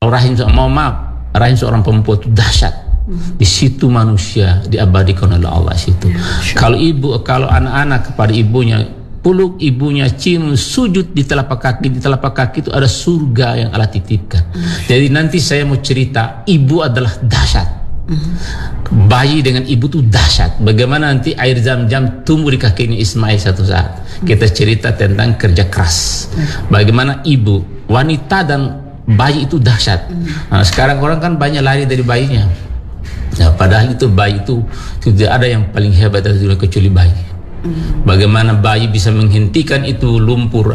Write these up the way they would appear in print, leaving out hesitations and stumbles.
rahim seorang perempuan itu dahsyat. Di situ manusia diabadikan oleh Allah situ. Kalau anak-anak kepada ibunya, peluk ibunya, cium, sujud di telapak kaki itu ada surga yang Allah titipkan. Jadi nanti saya mau cerita, ibu adalah dahsyat. Bayi dengan ibu itu dahsyat. Bagaimana nanti air Zam-Zam tumbuh di kakinya Ismail satu saat. Kita cerita tentang kerja keras. Bagaimana ibu, wanita dan bayi itu dahsyat. Nah, sekarang orang kan banyak lari dari bayinya. Nah, padahal itu bayi itu tidak ada yang paling hebat dari dunia kecuali bayi. Bagaimana bayi bisa menghentikan itu lumpur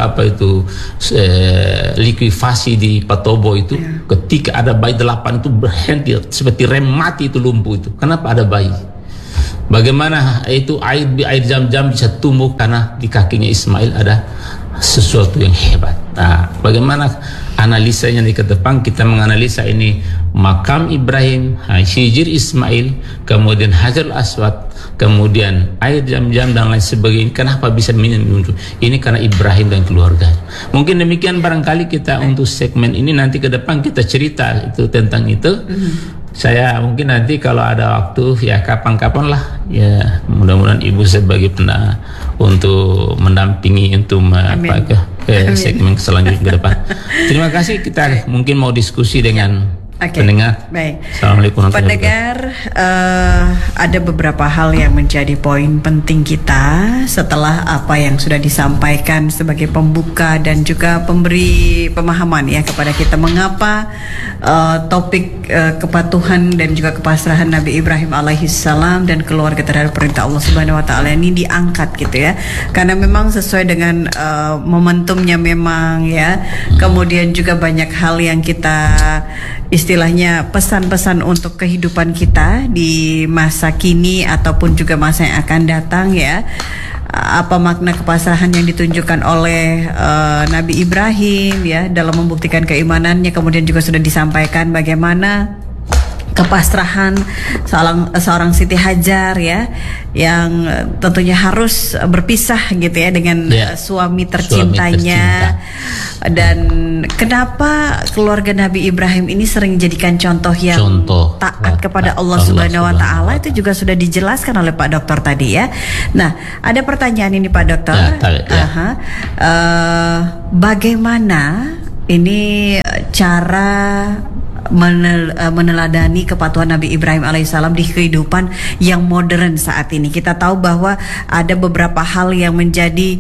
likuifasi di Patobo itu, ketika ada bayi 8 itu berhenti seperti rem mati itu lumpur itu. Kenapa ada bayi? Bagaimana itu air Zam-Zam bisa tumbuh karena di kakinya Ismail ada sesuatu yang hebat. Nah, bagaimana analisanya di ke depan, kita menganalisa ini makam Ibrahim, hijir Ismail, kemudian Hajarul Aswad, kemudian air Zam-Zam dan lain sebagainya. Kenapa bisa muncul? Ini karena Ibrahim dan keluarganya. Mungkin demikian barangkali kita untuk segmen ini, nanti ke depan kita cerita itu tentang itu. Saya mungkin nanti kalau ada waktu ya kapan-kapan lah ya, mudah-mudahan ibu sebagai untuk mendampingi untuk segmen selanjutnya ke depan. Terima kasih, kita mungkin mau diskusi dengan pendengar. Baik. Assalamualaikum warahmatullahi pendengar, ada beberapa hal yang menjadi poin penting kita setelah apa yang sudah disampaikan sebagai pembuka dan juga pemberi pemahaman ya kepada kita mengapa topik kepatuhan dan juga kepasrahan Nabi Ibrahim alaihissalam dan keluarga terhadap perintah Allah Subhanahu wa taala ini diangkat gitu ya. Karena memang sesuai dengan momentumnya memang ya. Kemudian juga banyak hal yang kita istilahnya pesan-pesan untuk kehidupan kita di masa kini ataupun juga masa yang akan datang ya. Apa makna kepasrahan yang ditunjukkan oleh Nabi Ibrahim ya dalam membuktikan keimanannya, kemudian juga sudah disampaikan bagaimana kepasrahan seorang Siti Hajar ya yang tentunya harus berpisah gitu ya dengan suami tercintanya. Dan kenapa keluarga Nabi Ibrahim ini sering dijadikan contoh yang taat kepada Allah Subhanahu wa taala, itu juga sudah dijelaskan oleh Pak Dokter tadi ya. Nah, ada pertanyaan ini Pak Dokter. Bagaimana ini cara meneladani kepatuhan Nabi Ibrahim alaihissalam di kehidupan yang modern saat ini? Kita tahu bahwa ada beberapa hal yang menjadi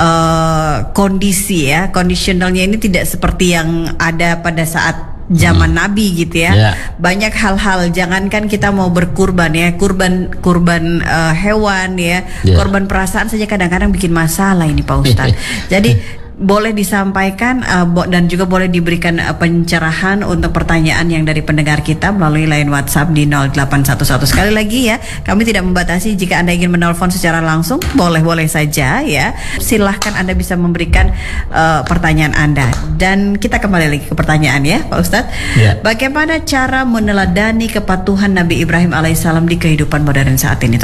kondisi ya, kondisionalnya ini tidak seperti yang ada pada saat zaman Nabi gitu ya. Banyak hal-hal, jangankan kita mau berkurban ya, kurban hewan ya, korban perasaan saja kadang-kadang bikin masalah ini Pak Ustadz. Jadi boleh disampaikan dan juga boleh diberikan pencerahan untuk pertanyaan yang dari pendengar kita melalui line WhatsApp di 0811. Sekali lagi ya, kami tidak membatasi. Jika Anda ingin menelpon secara langsung, boleh-boleh saja ya. Silahkan Anda bisa memberikan pertanyaan Anda. Dan kita kembali lagi ke pertanyaan ya Pak Ustadz. Bagaimana cara meneladani kepatuhan Nabi Ibrahim alaihissalam di kehidupan modern saat ini?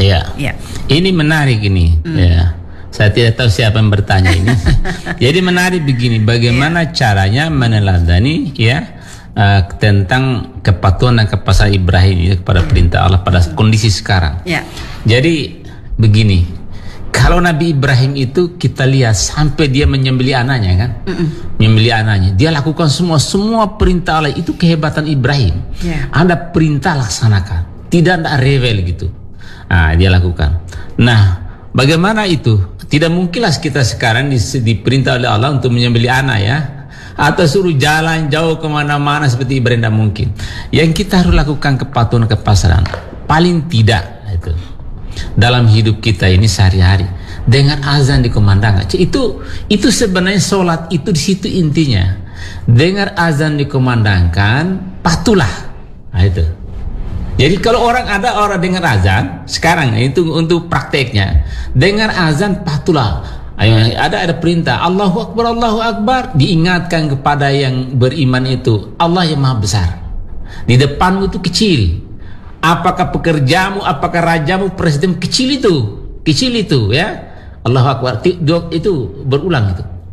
Ini menarik ini ya. Saya tidak tahu siapa yang bertanya ini. Jadi menarik begini, bagaimana caranya meneladani ya tentang kepatuhan dan kepasrahan Ibrahim ini kepada perintah Allah pada kondisi sekarang. Jadi begini, kalau Nabi Ibrahim itu kita lihat sampai dia menyembelih anaknya kan, menyembelih anaknya, dia lakukan semua perintah Allah. Itu kehebatan Ibrahim. Ada perintah laksanakan, tidak ada rebel gitu. Nah, dia lakukan. Nah, bagaimana itu? Tidak mungkinlah kita sekarang diperintah oleh Allah untuk menyembelih anak ya, atau suruh jalan jauh kemana-mana seperti Ibrahim, tidak mungkin. Yang kita harus lakukan kepatuhan kepasrahan paling tidak itu dalam hidup kita ini sehari-hari dengan azan dikumandangkan. Itu sebenarnya sholat itu di situ intinya. Dengar azan dikumandangkan, patuhlah. Nah, itu. Jadi kalau orang dengar azan sekarang itu untuk prakteknya, dengar azan patuhlah. Ada perintah Allahu Akbar, diingatkan kepada yang beriman itu Allah yang maha besar. Di depanmu itu kecil. Apakah pekerjamu, apakah rajamu, presiden, kecil itu ya. Allahu Akbar itu berulang itu.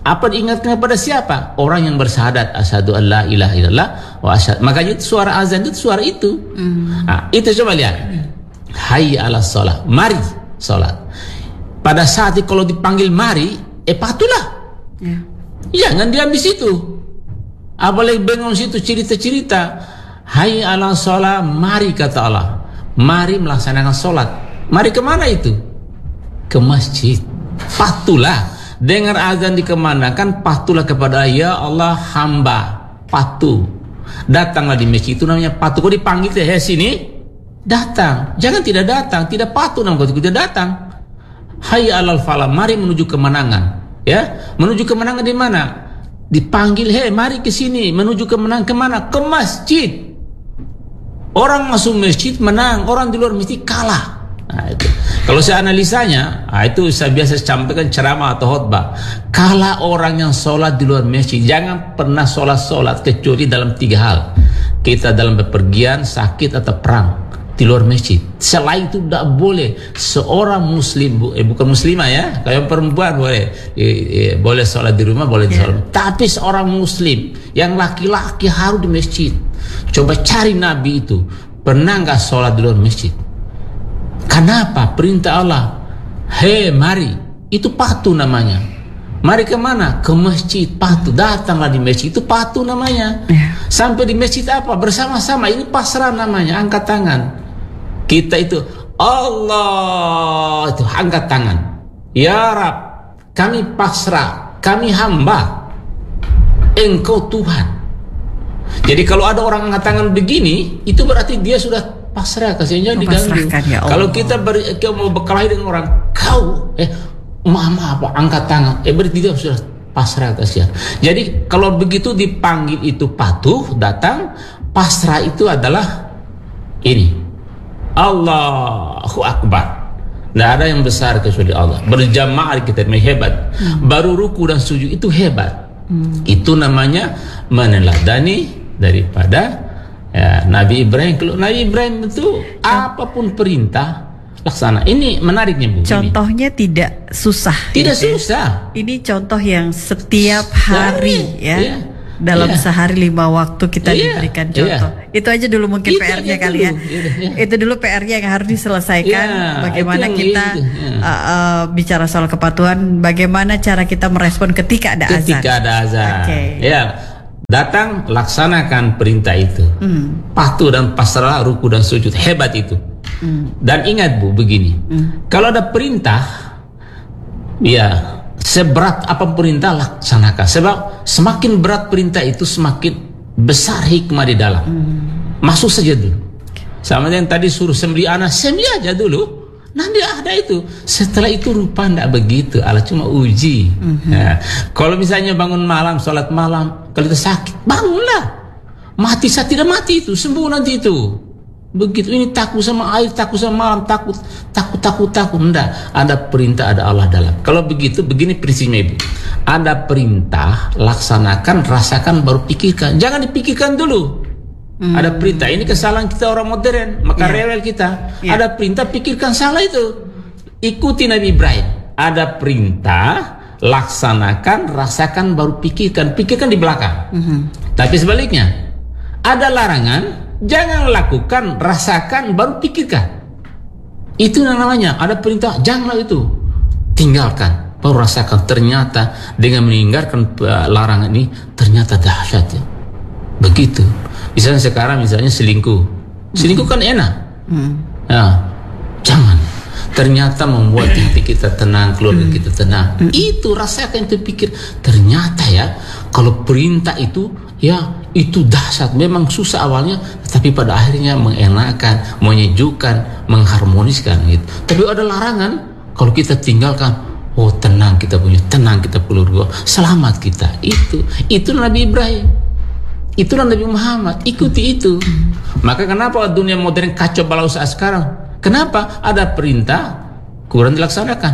Apa diingatkan kepada siapa? Orang yang bersyahadat asyhadu an la ilaha illallah wa asyhadu. Makanya suara azan itu suara itu. Nah, itu coba lihat. Hayya 'alas shalah. Mari salat. Pada saat itu kalau dipanggil mari, patuhlah. Jangan diam di situ. Apalagi bengong situ cerita-cerita. Hayya 'alas shalah, mari kata Allah. Mari melaksanakan salat. Mari kemana itu? Ke masjid. Patuhlah. Dengar azan dikemanakan, patuhlah kepada ya Allah hamba, patuh. Datanglah di masjid, itu namanya patuh. Kau dipanggil sini, datang. Jangan tidak datang, tidak patuh namanya kau tidak datang. Hayya 'alal falah, mari menuju kemenangan. Ya, menuju kemenangan di mana? Dipanggil, mari ke sini, menuju kemenangan kemana? Ke masjid. Orang masuk masjid menang, orang di luar masjid kalah. Nah, itu. Kalau saya analisanya, itu saya biasa sampaikan ceramah atau khutbah. Kalau orang yang sholat di luar masjid, jangan pernah sholat kecuali dalam 3 hal. Kita dalam bepergian, sakit atau perang di luar masjid. Selain itu tidak boleh seorang muslim, bukan muslimah ya, kayak perempuan boleh sholat di rumah, boleh di sholat. Tapi seorang muslim yang laki-laki harus di masjid. Coba cari Nabi itu pernah nggak sholat di luar masjid? Kenapa? Perintah Allah. Mari. Itu patuh namanya. Mari kemana? Ke masjid. Patuh. Datanglah di masjid. Itu patuh namanya. Sampai di masjid apa? Bersama-sama. Ini pasrah namanya. Angkat tangan. Kita itu Allah. Itu angkat tangan. Ya Rab, kami pasrah. Kami hamba. Engkau Tuhan. Jadi kalau ada orang angkat tangan begini, itu berarti dia sudah pasrah, kasihnya diganggu. Ya, kalau kita mau berkelahi dengan orang, kau mama apa angkat tangan, berarti dia sudah pasrah, kasihan. Jadi kalau begitu dipanggil itu patuh, datang. Pasrah itu adalah ini, Allahu Akbar. Tidak ada yang besar kecuali Allah. Berjamaah kita hebat. Baru ruku dan sujud itu hebat. Itu namanya meneladani daripada Nabi Ibrahim. Kalau Nabi Ibrahim itu apapun perintah laksana. Ini menariknya Bu. Contohnya tidak susah. Tidak susah. Ini contoh yang setiap hari dalam sehari 5 waktu kita diberikan contoh. Itu aja dulu mungkin PR-nya kali ya. Itu dulu PR-nya yang harus diselesaikan. Bagaimana kita bicara soal kepatuhan, bagaimana cara kita merespon ketika ada azan. Ketika ada azan. Datang, laksanakan perintah itu. Patuh dan pasrah, ruku dan sujud. Hebat itu. Dan ingat Bu, begini. Kalau ada perintah, seberat apa perintah laksanakan. Sebab semakin berat perintah itu, semakin besar hikmah di dalam. Masuk saja dulu. Sama yang tadi suruh sembelih anak, sembelih aja dulu. Nanti ada itu. Setelah itu rupa tidak begitu. Allah cuma uji. Kalau misalnya bangun malam, sholat malam, kalau itu sakit, bangunlah. Mati saya tidak mati itu, sembuh nanti itu. Begitu. Ini takut sama air, takut sama malam, takut. Enggak. Ada perintah, ada Allah dalam. Kalau begitu, begini prinsipnya Ibu. Ada perintah, laksanakan, rasakan, baru pikirkan. Jangan dipikirkan dulu. Ada perintah, ini kesalahan kita orang modern, maka rewel kita. Ada perintah, pikirkan salah itu. Ikuti Nabi Ibrahim. Ada perintah, laksanakan, rasakan, baru pikirkan. Pikirkan di belakang. Tapi sebaliknya, ada larangan, jangan lakukan, rasakan, baru pikirkan. Itu namanya, ada perintah, janganlah itu. Tinggalkan, baru rasakan. Ternyata dengan meninggalkan larangan ini, ternyata dahsyat ya. Begitu. Misalnya sekarang selingkuh kan enak. Jangan. Ternyata membuat hati kita tenang, keluarga kita tenang. Itu rasakan, itu pikir. Ternyata ya, kalau perintah itu itu dahsyat. Memang susah awalnya, tapi pada akhirnya mengenakan, menyejukkan, mengharmoniskan gitu. Tapi ada larangan, kalau kita tinggalkan, tenang kita punya, tenang kita keluarga, selamat kita. Itu Nabi Ibrahim. Itulah Nabi Muhammad, ikuti itu. Maka kenapa dunia modern kacau balau saat sekarang? Kenapa? Ada perintah kurang dilaksanakan.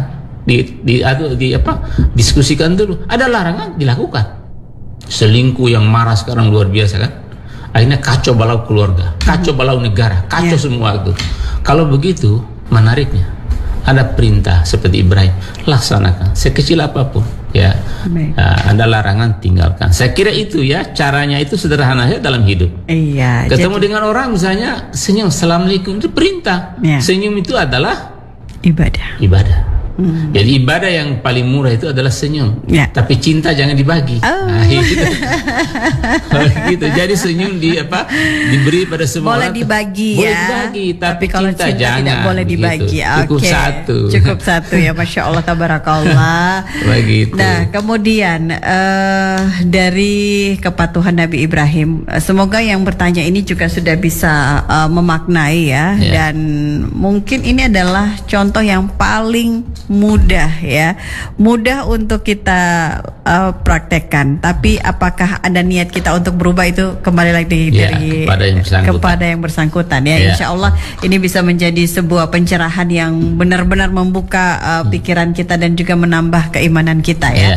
Diskusikan dulu. Ada larangan, dilakukan. Selingkuh yang marah sekarang luar biasa kan? Akhirnya kacau balau keluarga, kacau balau negara, kacau semua itu. Kalau begitu, menariknya ada perintah seperti Ibrahim, laksanakan sekecil apapun. ya. Baik. Ada larangan, tinggalkan. Saya kira itu ya, caranya itu sederhana saja dalam hidup. Iya. Ketemu dengan orang misalnya senyum, assalamualaikum, itu perintah. Ya. Senyum itu adalah ibadah. Jadi ibadah yang paling murah itu adalah senyum. Ya. Tapi cinta jangan dibagi. Nah, gitu. Gitu. Jadi senyum diberi pada semua Boleh orang. dibagi Boleh ya. dibagi, tapi kalau cinta jangan. tidak boleh dibagi. Begitu. Cukup Oke. satu. Cukup satu ya, Masya Allah, tabarakallah. Begitu. Nah, kemudian dari kepatuhan Nabi Ibrahim, semoga yang bertanya ini juga sudah bisa memaknai ya. Dan mungkin ini adalah contoh yang paling mudah ya, mudah untuk kita praktekkan. Tapi apakah ada niat kita untuk berubah, itu kembali lagi dari kepada yang bersangkutan ya. Insya Allah ini bisa menjadi sebuah pencerahan yang benar-benar membuka pikiran kita dan juga menambah keimanan kita ya.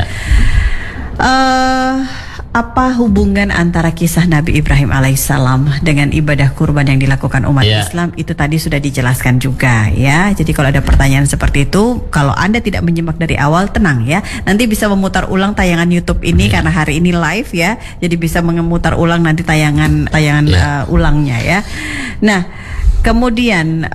Apa hubungan antara kisah Nabi Ibrahim alaihissalam dengan ibadah kurban yang dilakukan umat Islam? Itu tadi sudah dijelaskan juga ya. Jadi kalau ada pertanyaan seperti itu, kalau Anda tidak menyimak dari awal, tenang ya. Nanti bisa memutar ulang tayangan YouTube ini karena hari ini live ya. Jadi bisa memutar ulang nanti tayangan ulangnya ya. Nah, kemudian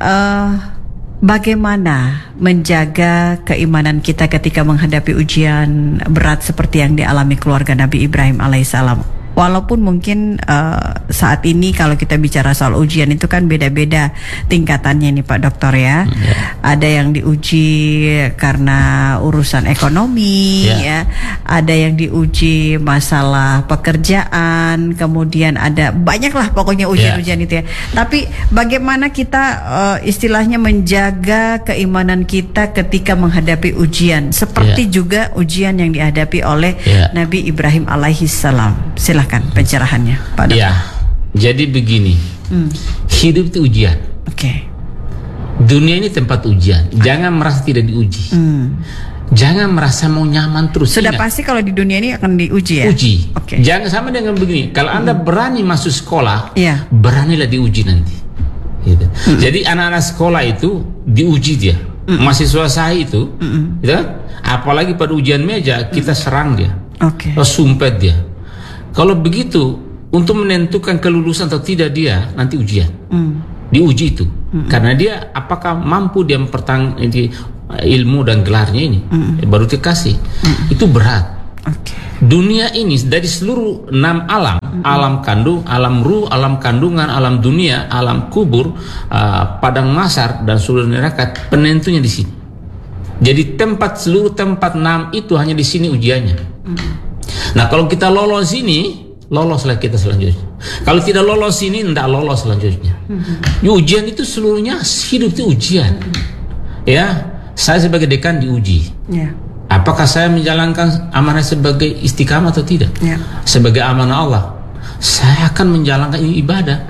bagaimana menjaga keimanan kita ketika menghadapi ujian berat seperti yang dialami keluarga Nabi Ibrahim alaihissalam? Walaupun mungkin saat ini kalau kita bicara soal ujian itu kan beda-beda tingkatannya nih Pak Dokter ya. Ada yang diuji karena urusan ekonomi ya. Ada yang diuji masalah pekerjaan, kemudian ada banyaklah pokoknya ujian-ujian itu ya. Tapi bagaimana kita istilahnya menjaga keimanan kita ketika menghadapi ujian seperti juga ujian yang dihadapi oleh Nabi Ibrahim alaihissalam. Silakan pencerahannya, Pak Dokter. Ya, jadi begini, hidup itu ujian. Oke. Dunia ini tempat ujian. Jangan merasa tidak diuji. Jangan merasa mau nyaman terus. Sudah pasti kalau di dunia ini akan diuji ya. Uji. Jangan sama dengan begini. Kalau Anda berani masuk sekolah, beranilah diuji nanti. Gitu. Jadi anak-anak sekolah itu diuji dia. Mahasiswa saya itu, gitu kan? Apalagi pada ujian meja kita serang dia, sumpet dia. Kalau begitu, untuk menentukan kelulusan atau tidak dia nanti ujian, diuji itu, karena dia apakah mampu dia mempertahankan ilmu dan gelarnya ini, baru dikasih. Itu berat. Dunia ini dari seluruh 6 alam, alam kandung, alam ruh, alam kandungan, alam dunia, alam kubur, padang mahsyar dan seluruh neraka, penentunya di sini. Jadi seluruh tempat 6 itu hanya di sini ujiannya. Nah, kalau kita lolos ini, loloslah kita selanjutnya. Kalau tidak lolos ini, tidak lolos selanjutnya. Ujian itu seluruhnya, hidup itu ujian. Ya, saya sebagai dekan diuji. Apakah saya menjalankan amanah sebagai istiqamah atau tidak? Sebagai amanah Allah, saya akan menjalankan ini ibadah.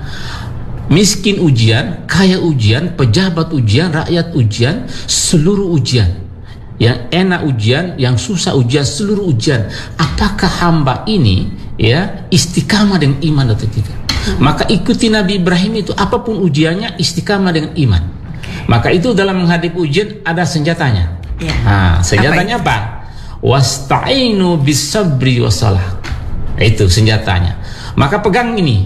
Miskin ujian, kaya ujian, pejabat ujian, rakyat ujian, seluruh ujian. Yang enak ujian, yang susah ujian, seluruh ujian. Apakah hamba ini ya istiqamah dengan iman atau tidak? Maka ikuti Nabi Ibrahim itu, apapun ujiannya istiqamah dengan iman. Maka itu dalam menghadapi ujian ada senjatanya. Nah, senjatanya apa? Wasta'inu bis-sabri wassalah. Itu senjatanya. Maka pegang ini.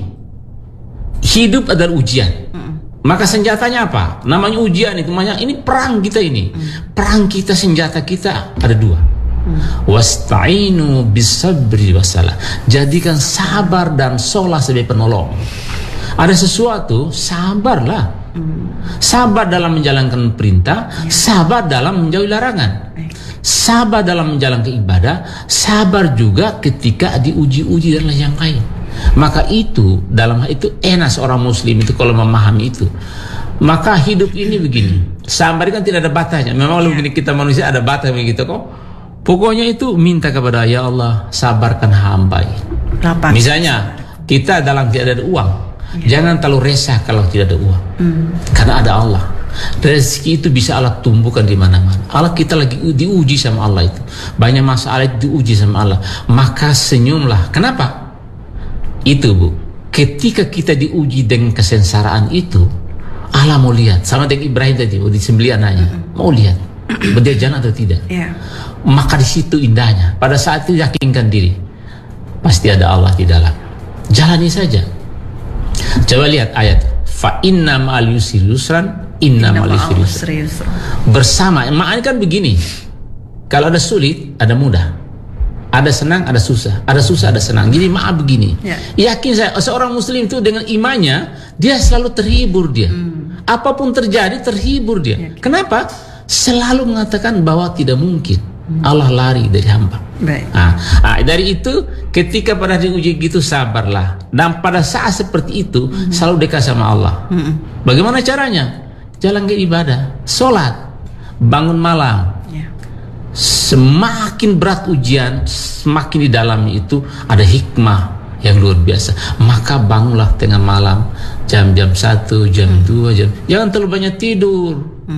Hidup adalah ujian. Maka senjatanya apa? Namanya ujian itu, namanya ini perang kita ini. Perang kita, senjata kita ada 2. Wasta'inu bis-sabri wassalah. Jadikan sabar dan sholat sebagai penolong. Ada sesuatu, sabarlah. Sabar dalam menjalankan perintah, sabar dalam menjauhi larangan. Sabar dalam menjalankan ibadah, sabar juga ketika diuji-uji dan yang lain. Maka itu, dalam hal itu enak seorang muslim itu kalau memahami itu. Maka hidup ini begini, sabar kan tidak ada batasnya. Memang begini, kita manusia ada batas begitu kok. Pokoknya itu minta kepada ya Allah, sabarkan hamba. Misalnya kita dalam tidak ada uang, jangan terlalu resah kalau tidak ada uang, karena ada Allah. Rezeki itu bisa Allah tumbuhkan di mana-mana. Allah, kita lagi diuji sama Allah itu. Banyak masalah itu diuji sama Allah. Maka senyumlah. Kenapa? Itu Bu, ketika kita diuji dengan kesengsaraan itu, Allah mau lihat. Sama dengan Ibrahim tadi, disembelih anaknya, mau lihat. dia jalan atau tidak. Maka di situ indahnya. Pada saat itu yakinkan diri, pasti ada Allah di dalam. Jalani saja. Coba lihat ayat. Fa inna ma'al yusri yusran, inna ma'al yusri yusran. Bersama, maknanya kan begini. Kalau ada sulit, ada mudah. Ada senang, ada susah. Ada susah, ada senang. Jadi maaf begini. Yakin saya, seorang muslim itu dengan imannya, dia selalu terhibur dia. Apapun terjadi, terhibur dia. Kenapa? Selalu mengatakan bahwa tidak mungkin. Allah lari dari hamba. Dari itu, ketika pada diuji gitu, sabarlah. Dan pada saat seperti itu, selalu dekat sama Allah. Bagaimana caranya? Jalan ke ibadah, sholat, bangun malam. Semakin berat ujian, semakin di dalamnya itu ada hikmah yang luar biasa. Maka bangunlah tengah malam, jam 1, jam 2, jam. Jangan terlalu banyak tidur.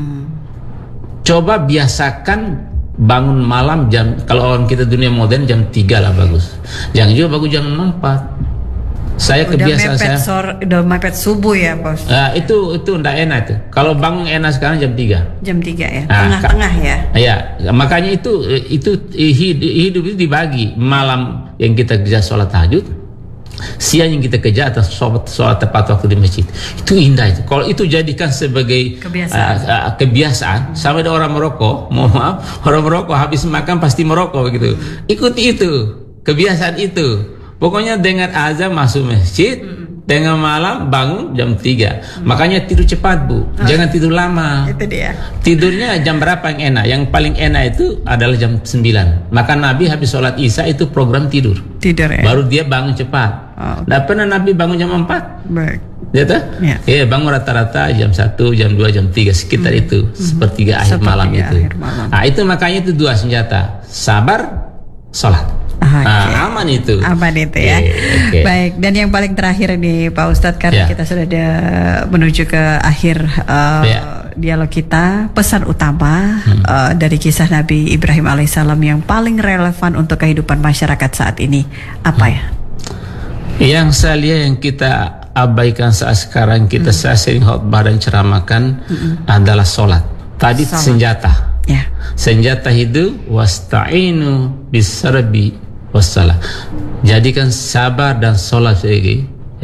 Coba biasakan bangun malam jam, kalau orang kita dunia modern jam 3 lah bagus. Jangan juga bagus jam 4. Saya kebiasaan udah mepet subuh ya, Bos. Itu enggak enak itu. Kalau bangun enak sekarang jam 3. Jam 3 ya. Tengah-tengah ya. Iya, makanya itu hidup itu dibagi. Malam yang kita kerja sholat tahajud, siang yang kita kerja atau sholat tepat waktu di masjid. Itu indah itu. Kalau itu jadikan sebagai kebiasaan, sama ada orang merokok, mohon maaf, orang merokok habis makan pasti merokok begitu. Ikuti itu, kebiasaan itu. Pokoknya dengan azan masuk masjid, dengan malam bangun jam 3. Makanya tidur cepat, Bu. Jangan tidur lama. Itu dia. Tidurnya jam berapa yang enak? Yang paling enak itu adalah jam 9. Maka Nabi habis sholat Isya itu program tidur ya? Baru dia bangun cepat. Nggak pernah Nabi bangun jam 4. Baik. Ya, bangun rata-rata jam 1, jam 2, jam 3 sekitar itu. Sepertiga akhir malam itu. Itu makanya itu 2 senjata. Sabar, sholat. Aman itu ya. Baik, dan yang paling terakhir nih Pak Ustadz, karena kita sudah menuju ke akhir dialog kita, pesan utama dari kisah Nabi Ibrahim alaihissalam yang paling relevan untuk kehidupan masyarakat saat ini apa ya? Yang saya lihat yang kita abaikan saat sekarang, kita sering khotbah dan ceramahkan adalah sholat. Tadi senjata. Senjata hidup, wasta'inu bisarbi wassalah. Jadikan sabar dan sholat sebagai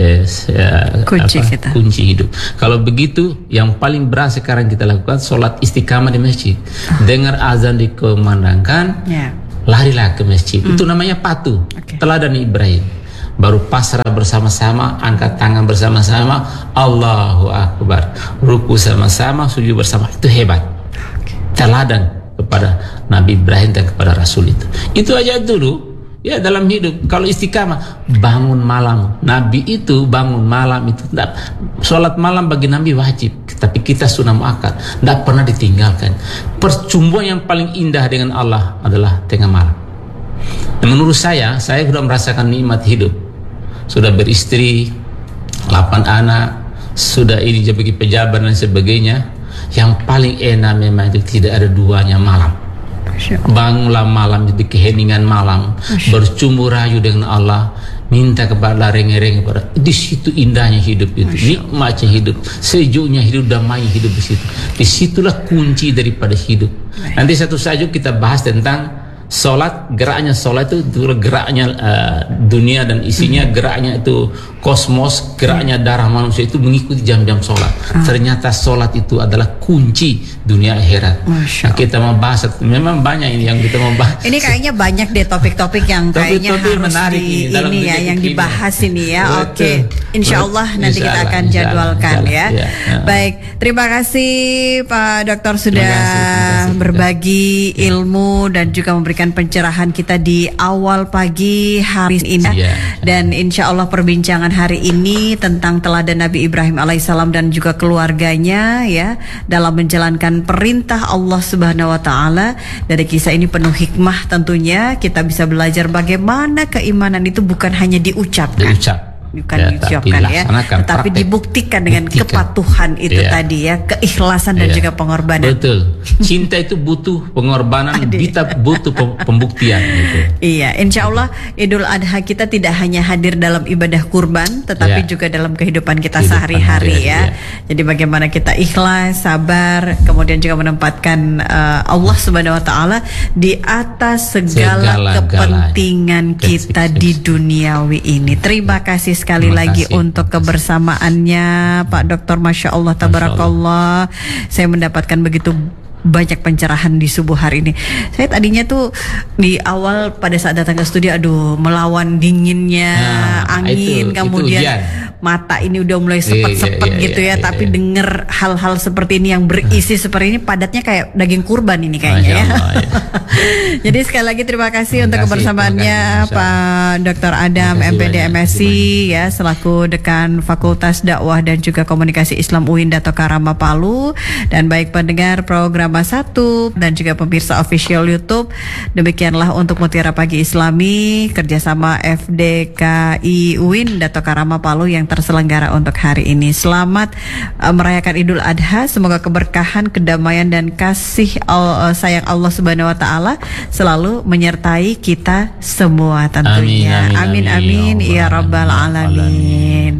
kunci hidup. Kalau begitu, yang paling berat sekarang kita lakukan sholat istiqamah di masjid. Dengar azan dikumandangkan, larilah ke masjid. Itu namanya patuh. Teladan Ibrahim. Baru pasrah bersama-sama, angkat tangan bersama-sama, Allahu Akbar, ruku sama-sama, sujud bersama. Itu hebat. Teladan kepada Nabi Ibrahim dan kepada Rasul itu. Itu aja dulu. Ya, dalam hidup kalau istiqamah, bangun malam. Nabi itu bangun malam itu, sholat malam bagi Nabi wajib, tapi kita sunnah muakkad, tidak pernah ditinggalkan. Percumbuan yang paling indah dengan Allah adalah tengah malam. Dan menurut saya sudah merasakan nikmat hidup, sudah beristri, 8 anak, sudah ini sebagai pejabat dan sebagainya. Yang paling enak memang itu tidak ada duanya malam. Bangunlah malam, jadi keheningan malam, bercumbu rayu dengan Allah, minta kepada renge-renge kepada. Di situ indahnya hidup itu, nikmatnya hidup, sejuknya hidup, damai hidup di situ. Disitulah kunci daripada hidup. Nanti satu saja kita bahas tentang sholat, geraknya sholat itu geraknya dunia dan isinya, geraknya itu kosmos, geraknya darah manusia itu mengikuti jam-jam sholat. Ternyata sholat itu adalah kunci dunia akhirat. Nah, kita mau bahas, memang banyak ini yang kita mau bahas. Ini kayaknya banyak deh topik-topik yang kayaknya harus menarik ini ya, yang dibahas ini ya. Oke, insya Allah nanti kita akan jadwalkan ya. Baik, terima kasih Pak Dokter sudah berbagi ilmu dan juga memberikan pencerahan kita di awal pagi hari ini. Dan insya Allah perbincangan hari ini tentang teladan Nabi Ibrahim alaihissalam dan juga keluarganya ya dalam menjalankan perintah Allah Subhanahu wa taala. Dari kisah ini penuh hikmah tentunya, kita bisa belajar bagaimana keimanan itu bukan hanya diucapkan. bukan Ya, diucapkan tapi ya, laksanakan, tetapi praktek. dibuktikan dengan Buktikan. kepatuhan itu Ya. tadi ya, keikhlasan dan Ya. juga pengorbanan. Betul. Cinta itu butuh pengorbanan, kita butuh pembuktian gitu. Iya, insya Allah Idul Adha kita tidak hanya hadir dalam ibadah kurban, tetapi Ya. juga dalam kehidupan kita Kehidupan sehari-hari hari-hari, ya. ya. Jadi bagaimana kita ikhlas, sabar, kemudian juga menempatkan Allah Subhanahu Wa Taala di atas segala Segala-galanya. kepentingan kita di duniawi ini. Terima kasih sekali Terima lagi kasih. untuk kebersamaannya, Pak Dokter. Masya Allah, tabarakallah. Saya mendapatkan begitu banyak pencerahan di subuh hari ini. Saya tadinya tuh di awal pada saat datang ke studio, aduh, melawan dinginnya angin, itu kemudian hujan. mata ini udah mulai sepet-sepet Iya, gitu ya. iya, Tapi iya. denger hal-hal seperti ini yang berisi seperti ini, padatnya kayak daging kurban ini kayaknya ya. Masya Allah, ya. Jadi sekali lagi terima kasih Terima untuk kasih, kebersamaannya terima kasih, Pak Dr. Adam Terima kasih MPD banyak, MSc ya, selaku Dekan Fakultas Dakwah dan juga Komunikasi Islam UIN Dato Karama Palu, dan baik pendengar program 1 dan juga pemirsa official YouTube. Demikianlah untuk Mutiara Pagi Islami kerjasama FDKI UIN Dato Karama Palu yang terselenggara untuk hari ini. Selamat merayakan Idul Adha. Semoga keberkahan, kedamaian dan kasih sayang Allah Subhanahu Wa Taala selalu menyertai kita semua tentunya. Amin, amin, Amin, amin, ya ya rabbal Rabbal alamin.